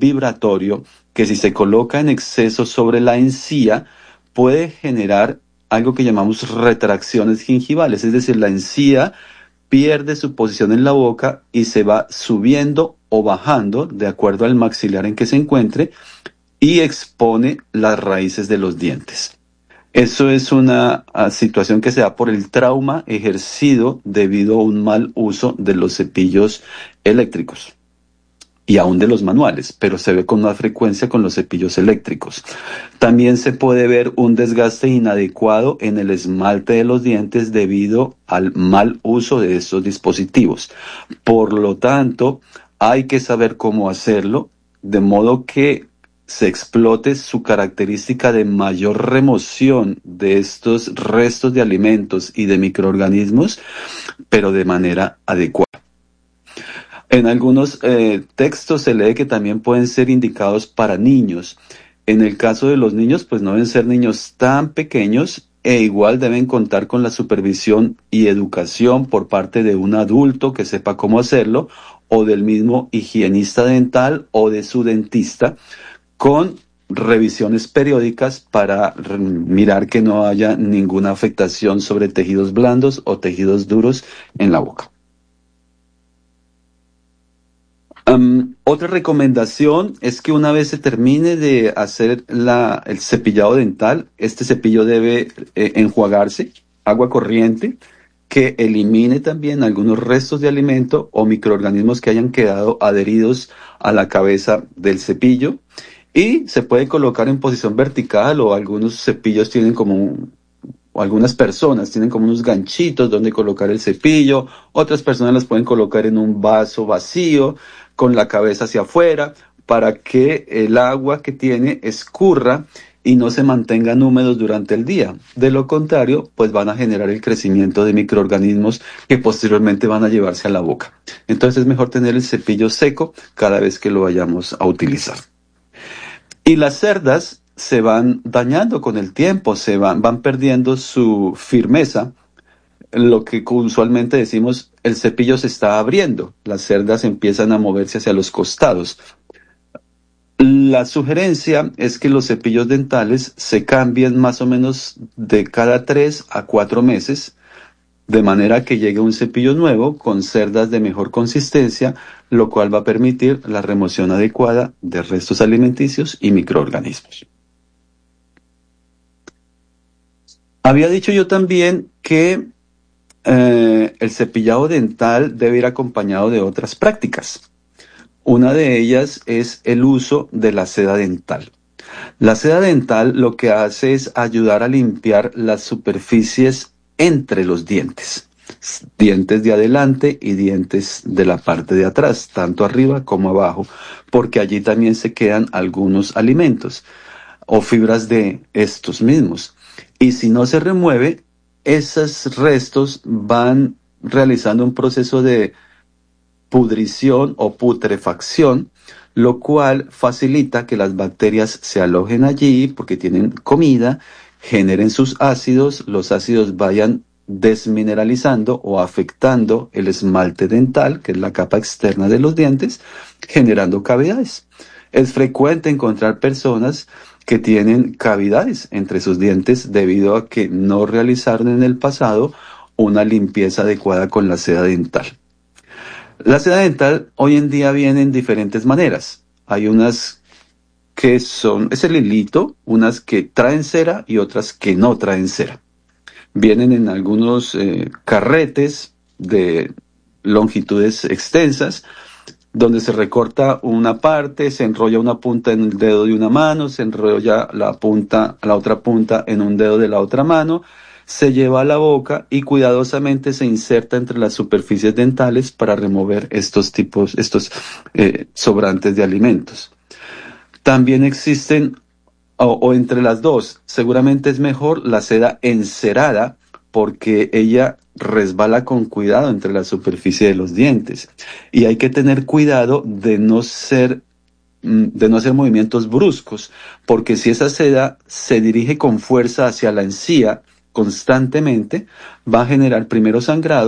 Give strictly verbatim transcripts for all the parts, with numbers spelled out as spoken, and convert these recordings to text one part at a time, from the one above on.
vibratorio que si se coloca en exceso sobre la encía puede generar algo que llamamos retracciones gingivales, es decir, la encía pierde su posición en la boca y se va subiendo o bajando de acuerdo al maxilar en que se encuentre y expone las raíces de los dientes. Eso es una uh, situación que se da por el trauma ejercido debido a un mal uso de los cepillos eléctricos y aún de los manuales, pero se ve con más frecuencia con los cepillos eléctricos. También se puede ver un desgaste inadecuado en el esmalte de los dientes debido al mal uso de estos dispositivos. Por lo tanto, hay que saber cómo hacerlo, de modo que se explote su característica de mayor remoción de estos restos de alimentos y de microorganismos, pero de manera adecuada. En algunos eh, textos se lee que también pueden ser indicados para niños. En el caso de los niños, pues no deben ser niños tan pequeños e igual deben contar con la supervisión y educación por parte de un adulto que sepa cómo hacerlo, o del mismo higienista dental o de su dentista, con revisiones periódicas para mirar que no haya ninguna afectación sobre tejidos blandos o tejidos duros en la boca. Um, otra recomendación es que una vez se termine de hacer la, el cepillado dental, este cepillo debe eh, enjuagarse, agua corriente, que elimine también algunos restos de alimento o microorganismos que hayan quedado adheridos a la cabeza del cepillo, y se puede colocar en posición vertical, o algunos cepillos tienen como un, o algunas personas tienen como unos ganchitos donde colocar el cepillo, otras personas las pueden colocar en un vaso vacío con la cabeza hacia afuera para que el agua que tiene escurra y no se mantengan húmedos durante el día. De lo contrario, pues van a generar el crecimiento de microorganismos que posteriormente van a llevarse a la boca. Entonces es mejor tener el cepillo seco cada vez que lo vayamos a utilizar. Y las cerdas se van dañando con el tiempo, se van, van perdiendo su firmeza, lo que usualmente decimos, el cepillo se está abriendo, las cerdas empiezan a moverse hacia los costados. La sugerencia es que los cepillos dentales se cambien más o menos de cada tres a cuatro meses, de manera que llegue un cepillo nuevo con cerdas de mejor consistencia, lo cual va a permitir la remoción adecuada de restos alimenticios y microorganismos. Había dicho yo también que eh, el cepillado dental debe ir acompañado de otras prácticas. Una de ellas es el uso de la seda dental. La seda dental lo que hace es ayudar a limpiar las superficies entre los dientes, dientes de adelante y dientes de la parte de atrás, tanto arriba como abajo, porque allí también se quedan algunos alimentos o fibras de estos mismos. Y si no se remueve, esos restos van realizando un proceso de pudrición o putrefacción, lo cual facilita que las bacterias se alojen allí porque tienen comida, generen sus ácidos, los ácidos vayan desmineralizando o afectando el esmalte dental, que es la capa externa de los dientes, generando cavidades. Es frecuente encontrar personas que tienen cavidades entre sus dientes debido a que no realizaron en el pasado una limpieza adecuada con la seda dental. La seda dental hoy en día viene en diferentes maneras. Hay unas que son, es el hilito, unas que traen cera y otras que no traen cera. Vienen en algunos eh, carretes de longitudes extensas, donde se recorta una parte, se enrolla una punta en el dedo de una mano, se enrolla la punta, la otra punta en un dedo de la otra mano, se lleva a la boca y cuidadosamente se inserta entre las superficies dentales para remover estos tipos, estos eh, sobrantes de alimentos. También existen, o, o entre las dos, seguramente es mejor la seda encerada porque ella resbala con cuidado entre la superficie de los dientes. Y hay que tener cuidado de no ser de no hacer movimientos bruscos, porque si esa seda se dirige con fuerza hacia la encía constantemente, va a generar primero sangrados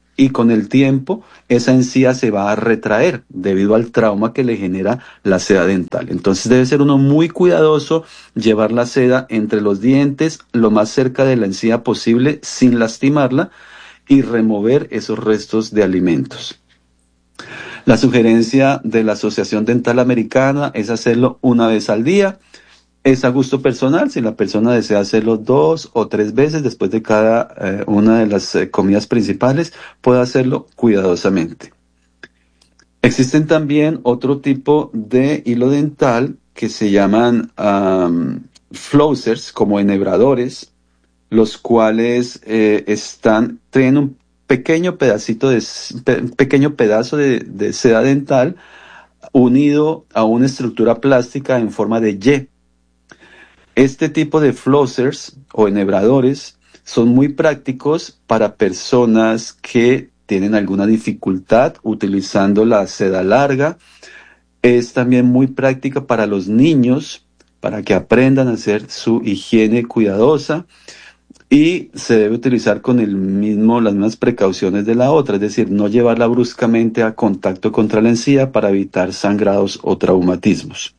y con el tiempo esa encía se va a retraer debido al trauma que le genera la seda dental. Entonces debe ser uno muy cuidadoso, llevar la seda entre los dientes lo más cerca de la encía posible sin lastimarla y remover esos restos de alimentos. La sugerencia de la Asociación Dental Americana es hacerlo una vez al día. Es a gusto personal, si la persona desea hacerlo dos o tres veces después de cada eh, una de las eh, comidas principales, puede hacerlo cuidadosamente. Existen también otro tipo de hilo dental que se llaman um, flossers, como enhebradores, los cuales eh, están, tienen un pequeño pedacito de, pe, pequeño pedazo de, de seda dental unido a una estructura plástica en forma de Y. Este tipo de flossers o enhebradores son muy prácticos para personas que tienen alguna dificultad utilizando la seda larga. Es también muy práctica para los niños, para que aprendan a hacer su higiene cuidadosa, y se debe utilizar con el mismo, las mismas precauciones de la otra, es decir, no llevarla bruscamente a contacto contra la encía para evitar sangrados o traumatismos.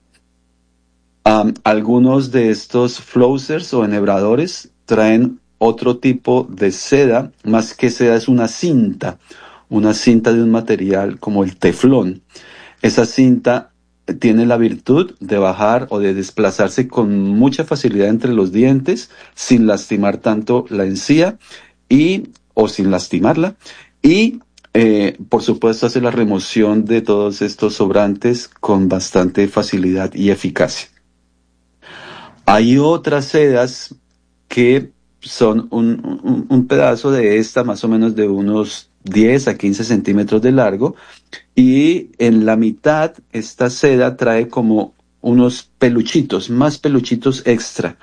Um, algunos de estos flossers o enhebradores traen otro tipo de seda, más que seda es una cinta, una cinta de un material como el teflón. Esa cinta tiene la virtud de bajar o de desplazarse con mucha facilidad entre los dientes sin lastimar tanto la encía y o sin lastimarla y eh, por supuesto hace la remoción de todos estos sobrantes con bastante facilidad y eficacia. Hay otras sedas que son un, un, un pedazo de esta, más o menos de unos diez a quince centímetros de largo, y en la mitad esta seda trae como unos peluchitos, más peluchitos extra.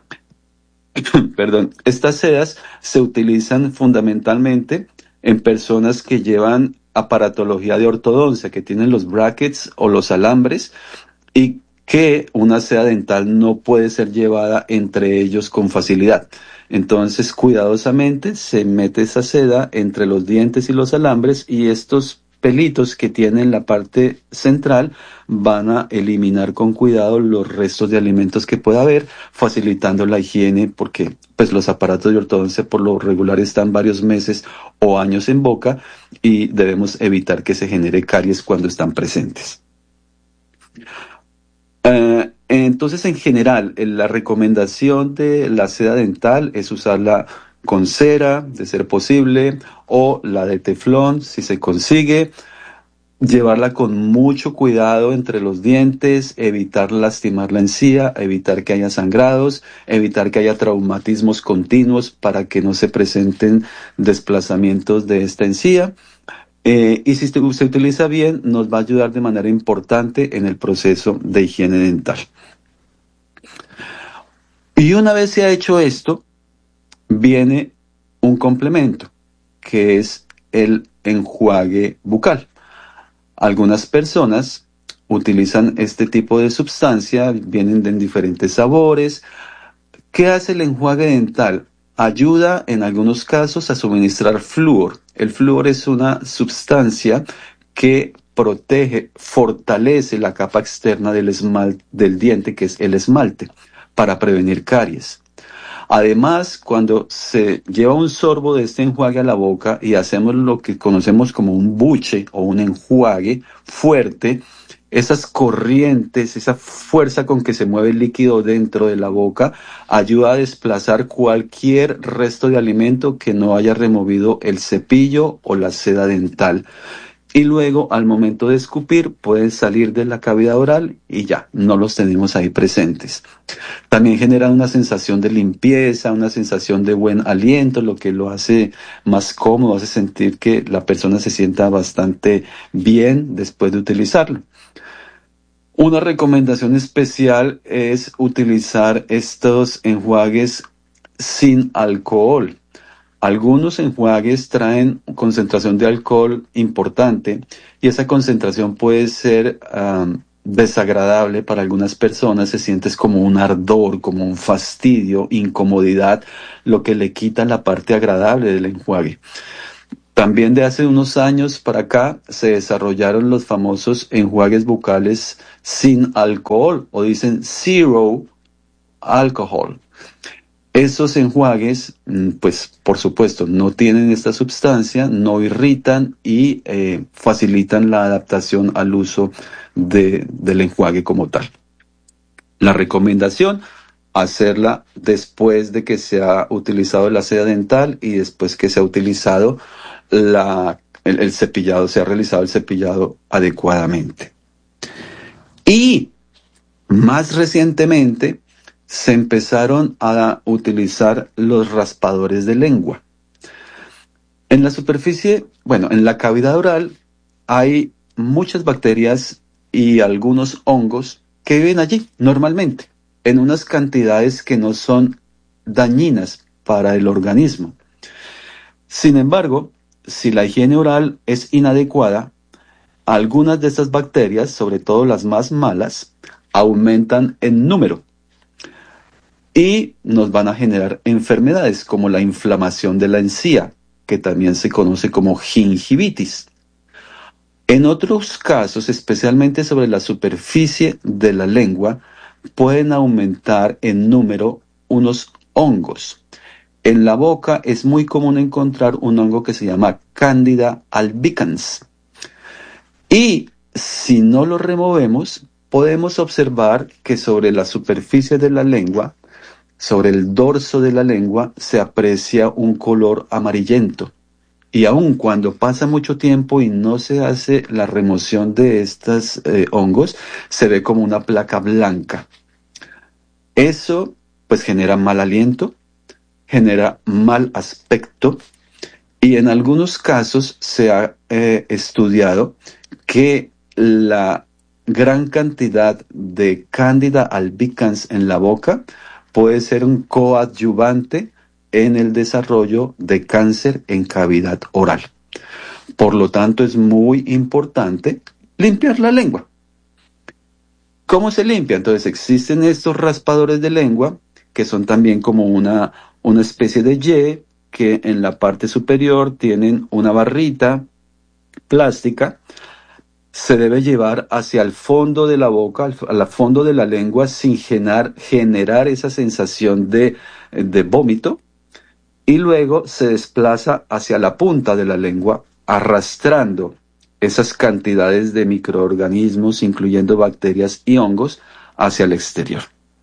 Perdón, estas sedas se utilizan fundamentalmente en personas que llevan aparatología de ortodoncia, que tienen los brackets o los alambres, y que una seda dental no puede ser llevada entre ellos con facilidad. Entonces, cuidadosamente se mete esa seda entre los dientes y los alambres, y estos pelitos que tienen la parte central van a eliminar con cuidado los restos de alimentos que pueda haber, facilitando la higiene, porque pues los aparatos de ortodoncia por lo regular están varios meses o años en boca y debemos evitar que se genere caries cuando están presentes. Uh, entonces, en general, la recomendación de la seda dental es usarla con cera, de ser posible, o la de teflón, si se consigue. Llevarla con mucho cuidado entre los dientes, evitar lastimar la encía, evitar que haya sangrados, evitar que haya traumatismos continuos para que no se presenten desplazamientos de esta encía. Eh, y si se utiliza bien, nos va a ayudar de manera importante en el proceso de higiene dental. Y una vez se ha hecho esto, viene un complemento, que es el enjuague bucal. Algunas personas utilizan este tipo de sustancia, vienen en diferentes sabores. ¿Qué hace el enjuague dental? Ayuda en algunos casos a suministrar flúor. El flúor es una sustancia que protege, fortalece la capa externa del esmalte, del diente, que es el esmalte, para prevenir caries. Además, cuando se lleva un sorbo de este enjuague a la boca y hacemos lo que conocemos como un buche o un enjuague fuerte, esas corrientes, esa fuerza con que se mueve el líquido dentro de la boca, ayuda a desplazar cualquier resto de alimento que no haya removido el cepillo o la seda dental. Y luego, al momento de escupir, pueden salir de la cavidad oral y ya, no los tenemos ahí presentes. También genera una sensación de limpieza, una sensación de buen aliento, lo que lo hace más cómodo, hace sentir que la persona se sienta bastante bien después de utilizarlo. Una recomendación especial es utilizar estos enjuagues sin alcohol. Algunos enjuagues traen concentración de alcohol importante y esa concentración puede ser um, desagradable para algunas personas. Se siente como un ardor, como un fastidio, incomodidad, lo que le quita la parte agradable del enjuague. También de hace unos años para acá se desarrollaron los famosos enjuagues bucales sin alcohol, o dicen zero alcohol. Esos enjuagues, pues por supuesto, no tienen esta sustancia, no irritan y eh, facilitan la adaptación al uso de, del enjuague como tal. La recomendación, hacerla después de que se ha utilizado la seda dental y después que se ha utilizado la, el, el cepillado, se ha realizado el cepillado adecuadamente. Y más recientemente se empezaron a utilizar los raspadores de lengua. En la superficie, bueno, en la cavidad oral hay muchas bacterias y algunos hongos que viven allí normalmente, en unas cantidades que no son dañinas para el organismo. Sin embargo, si la higiene oral es inadecuada, algunas de estas bacterias, sobre todo las más malas, aumentan en número y nos van a generar enfermedades como la inflamación de la encía, que también se conoce como gingivitis. En otros casos, especialmente sobre la superficie de la lengua, pueden aumentar en número unos hongos. En la boca es muy común encontrar un hongo que se llama Candida albicans. Y si no lo removemos, podemos observar que sobre la superficie de la lengua, sobre el dorso de la lengua, se aprecia un color amarillento. Y aun cuando pasa mucho tiempo y no se hace la remoción de estos eh, hongos, se ve como una placa blanca. Eso pues genera mal aliento, genera mal aspecto y en algunos casos se ha eh, estudiado que la gran cantidad de Candida albicans en la boca puede ser un coadyuvante en el desarrollo de cáncer en cavidad oral. Por lo tanto, es muy importante limpiar la lengua. ¿Cómo se limpia? Entonces, existen estos raspadores de lengua, que son también como una, una especie de Y, que en la parte superior tienen una barrita plástica. Se debe llevar hacia el fondo de la boca, al fondo de la lengua, sin generar, generar esa sensación de, de vómito. Y luego se desplaza hacia la punta de la lengua, arrastrando esas cantidades de microorganismos, incluyendo bacterias y hongos, hacia el exterior.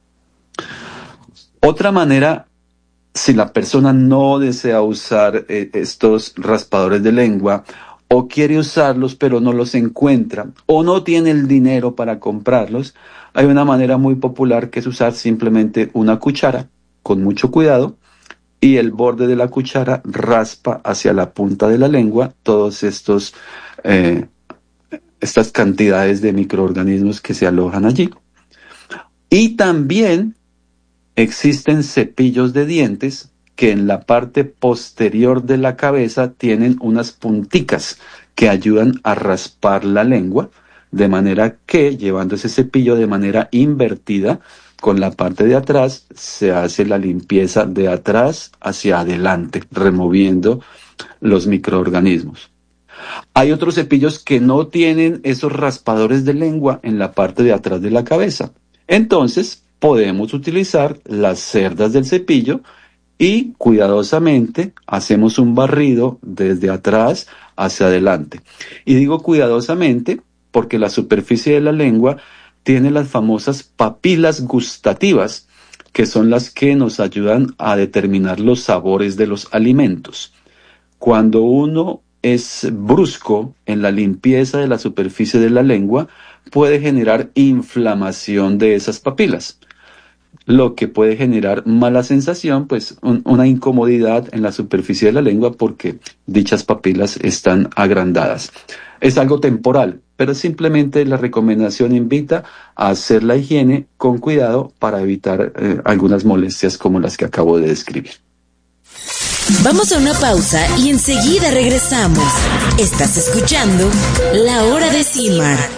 Otra manera, si la persona no desea usar eh, estos raspadores de lengua, o quiere usarlos pero no los encuentra, o no tiene el dinero para comprarlos, hay una manera muy popular que es usar simplemente una cuchara, con mucho cuidado, y el borde de la cuchara raspa hacia la punta de la lengua todos estos eh, estas cantidades de microorganismos que se alojan allí. Y también existen cepillos de dientes que en la parte posterior de la cabeza tienen unas punticas que ayudan a raspar la lengua, de manera que, llevando ese cepillo de manera invertida, con la parte de atrás se hace la limpieza de atrás hacia adelante, removiendo los microorganismos. Hay otros cepillos que no tienen esos raspadores de lengua en la parte de atrás de la cabeza. Entonces, podemos utilizar las cerdas del cepillo y cuidadosamente hacemos un barrido desde atrás hacia adelante. Y digo cuidadosamente porque la superficie de la lengua tiene las famosas papilas gustativas, que son las que nos ayudan a determinar los sabores de los alimentos. Cuando uno es brusco en la limpieza de la superficie de la lengua, puede generar inflamación de esas papilas, lo que puede generar mala sensación, pues un, una incomodidad en la superficie de la lengua porque dichas papilas están agrandadas. Es algo temporal, pero simplemente la recomendación invita a hacer la higiene con cuidado para evitar eh, algunas molestias como las que acabo de describir. Vamos a una pausa y enseguida regresamos. Estás escuchando La Hora de Cimar.